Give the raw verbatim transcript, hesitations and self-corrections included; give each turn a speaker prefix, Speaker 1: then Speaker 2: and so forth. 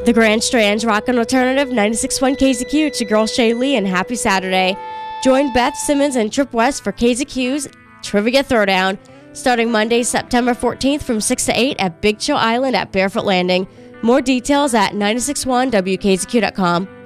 Speaker 1: The Grand Strand's Rockin' Alternative ninety-six point one K Z Q. It's your girl Shay Lee, and happy Saturday. Join Beth Simmons and Trip West for K Z Q's Trivia Throwdown, starting Monday, September fourteenth from six to eight at Big Chill Island at Barefoot Landing. More details at nine six one W K Z Q dot com.